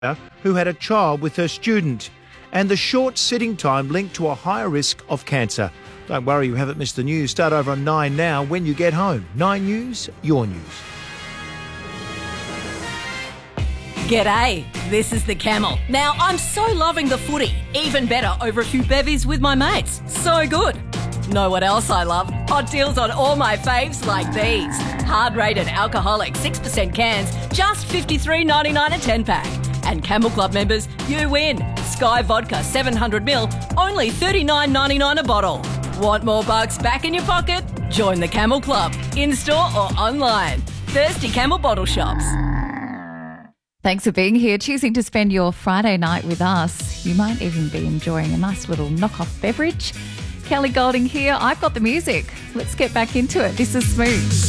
who had a child with her student, and the short sitting time linked to a higher risk of cancer. Don't worry, you haven't missed the news. Start over on 9 now when you get home. 9 News, your news. G'day, this is the Camel. Now, I'm so loving the footy. Even better over a few bevies with my mates. So good. Know what else I love? Hot deals on all my faves like these. Hard-rated alcoholic 6% cans, just $53.99 a 10-pack. And Camel Club members, you win. Sky Vodka 700ml, only $39.99 a bottle. Want more bucks back in your pocket? Join the Camel Club, in-store or online. Thirsty Camel bottle shops. Thanks for being here, choosing to spend your Friday night with us. You might even be enjoying a nice little knockoff beverage. Kelly Golding here. I've got the music. Let's get back into it. This is Smooth.